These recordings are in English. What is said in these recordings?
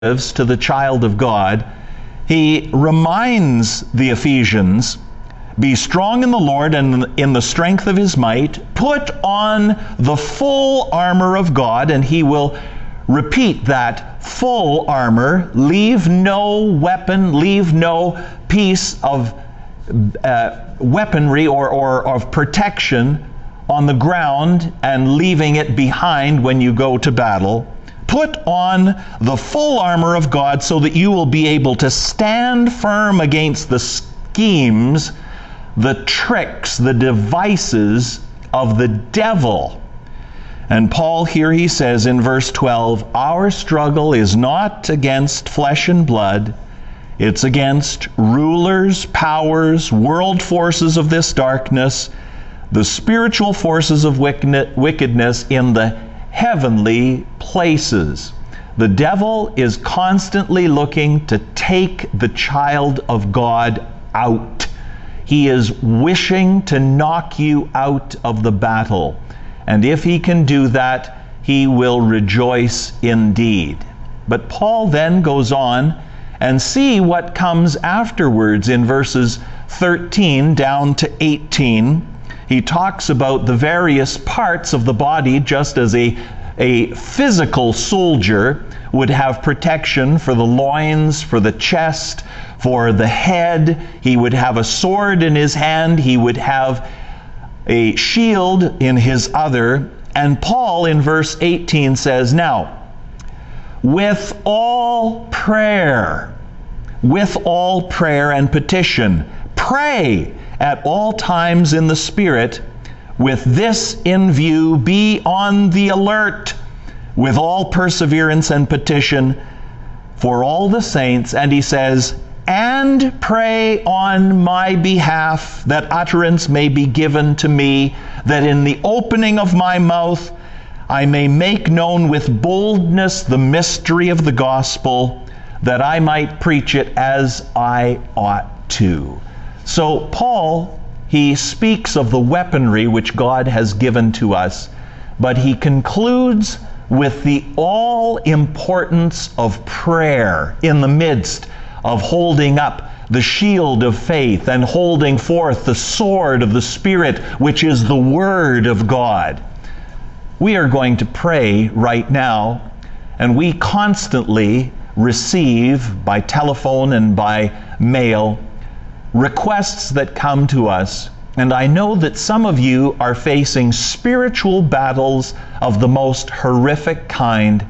to the child of God, he reminds the Ephesians, be strong in the Lord and in the strength of his might. Put on the full armor of God, and he will repeat that full armor. Leave no weapon, leave no piece of weaponry or of protection on the ground and leaving it behind when you go to battle. Put on the full armor of God so that you will be able to stand firm against the schemes, the tricks, the devices of the devil. And Paul here, he says in verse 12, our struggle is not against flesh and blood. It's against rulers, powers, world forces of this darkness, the spiritual forces of wickedness in the heavenly places. The devil is constantly looking to take the child of God out. He is wishing to knock you out of the battle. And if he can do that, he will rejoice indeed. But Paul then goes on and see what comes afterwards in verses 13 down to 18. He talks about the various parts of the body, just as a physical soldier would have protection for the loins, for the chest, for the head. He would have a sword in his hand. He would have a shield in his other. And Paul in verse 18 says, now, with all prayer and petition, pray at all times in the Spirit. With this in view, be on the alert with all perseverance and petition for all the saints. And he says, and pray on my behalf, that utterance may be given to me, that in the opening of my mouth I may make known with boldness the mystery of the gospel, that I might preach it as I ought to. So Paul, he speaks of the weaponry which God has given to us, but he concludes with the all-importance of prayer in the midst of holding up the shield of faith and holding forth the sword of the Spirit, which is the Word of God. We are going to pray right now, and we constantly receive by telephone and by mail requests that come to us. And I know that some of you are facing spiritual battles of the most horrific kind.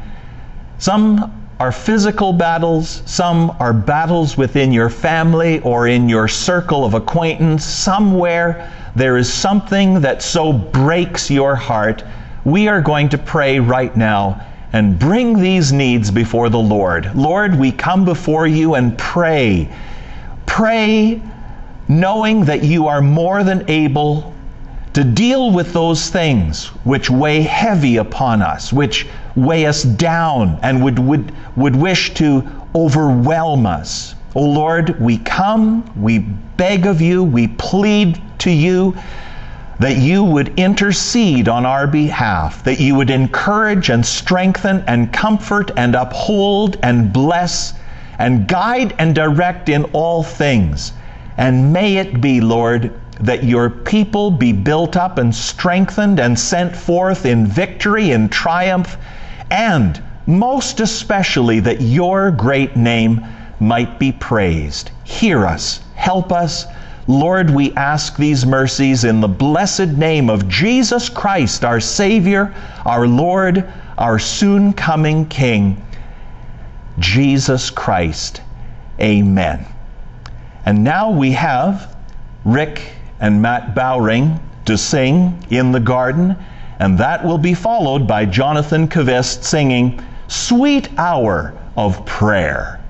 Some are physical battles, some are battles within your family or in your circle of acquaintance. Somewhere there is something that so breaks your heart. We are going to pray right now and bring these needs before the Lord. Lord, we come before you and pray. Pray knowing that you are more than able to deal with those things which weigh heavy upon us, which weigh us down and would wish to overwhelm us. O Lord, we come, we beg of you, we plead to you that you would intercede on our behalf, that you would encourage and strengthen and comfort and uphold and bless and guide and direct in all things. And may it be, Lord, that your people be built up and strengthened and sent forth in victory and triumph, and most especially that your great name might be praised. Hear us, help us. Lord, we ask these mercies in the blessed name of Jesus Christ, our Savior, our Lord, our soon coming King, Jesus Christ. Amen. And now we have Rick and Matt Bowring to sing In the Garden, and that will be followed by Jonathan Kvist singing Sweet Hour of Prayer.